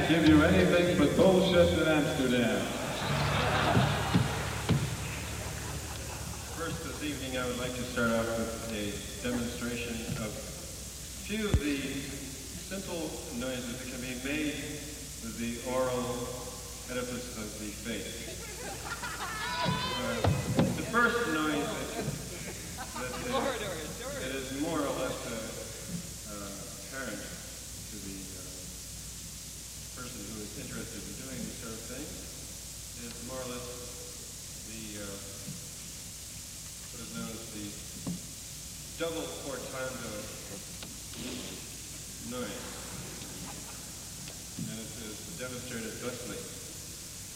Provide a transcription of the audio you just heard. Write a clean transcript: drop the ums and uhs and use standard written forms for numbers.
can't give you anything but bullshit in Amsterdam. First this evening I would like to start off with a demonstration of a few of the simple noises that can be made with the oral edifice of the face. The first noise that is more or less apparent to the person who is interested in doing these sort of things is more or less the what is known as the double portando noise. And it is demonstrated thusly.